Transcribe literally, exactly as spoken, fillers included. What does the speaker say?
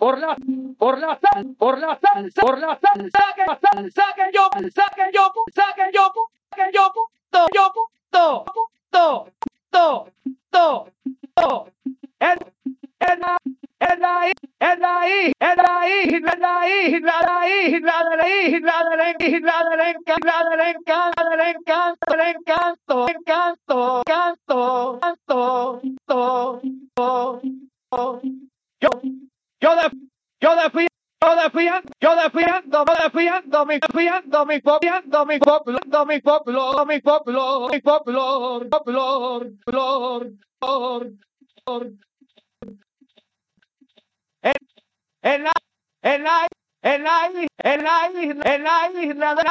por la, por la sal, por la salsa, por la salsa que la salsa que yo, salsa que yo, salsa que yo, que yo, to, yo, to, to, to, to, to, el, el, el ahí, el ahí, el ahí, el ahí, la isla de la isla de la isla de la isla de la encanto, del encanto, del encanto, encanto, canto, canto, canto, yo, yo de, yo defiendo, yo defiendo, yo defiendo, yo defiendo mi, defiendo mi, defiendo mi pueblo, mi pueblo, mi pueblo, mi pueblo, pueblo, flor, flor, flor. En, en la, en la, en la, en la, en la isla de la